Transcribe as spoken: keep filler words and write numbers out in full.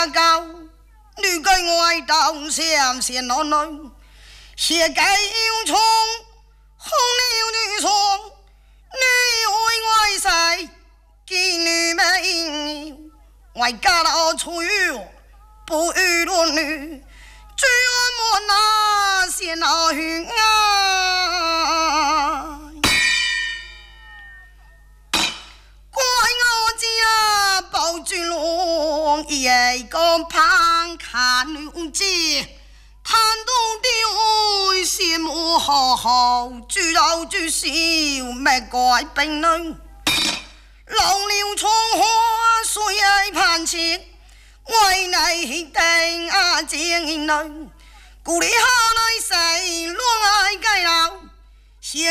家高，女该外道相先男女，血该有虫，红牛女双，女为外婿，妓女美，外家老出游，不与论女，追我莫那先老云啊！包君龙一个旁看牛街，贪东丢羡慕好好，居老居少没怪病人，老柳葱花水盼情，为内定啊情人，故里好来谁乱爱该老。